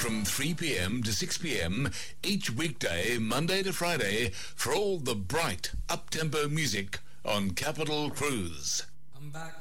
from 3 p.m. to 6 p.m. each weekday, Monday to Friday, for all the bright, up-tempo music on Capital Cruise. I'm back.